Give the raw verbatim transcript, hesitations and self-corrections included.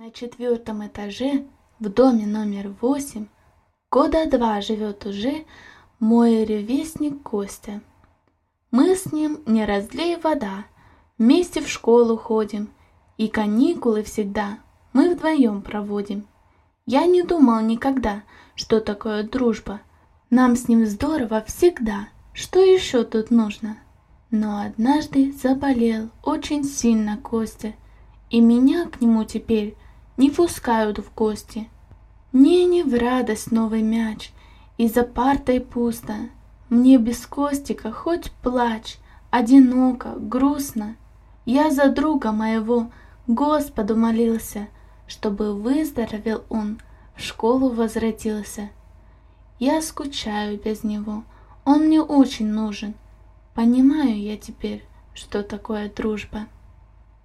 На четвертом этаже, в доме номер восемь, года два живет уже мой ровесник Костя. Мы с ним не разлей вода, вместе в школу ходим, и каникулы всегда мы вдвоем проводим. Я не думал никогда, что такое дружба. Нам с ним здорово всегда, что еще тут нужно? Но однажды заболел очень сильно Костя, и меня к нему теперь не пускают в гости. Мне не в радость новый мяч, и за партой пусто. Мне без Костика хоть плачь, одиноко, грустно. Я за друга моего Господу молился, чтобы выздоровел он, в школу возвратился. Я скучаю без него, он мне очень нужен. Понимаю я теперь, что такое дружба.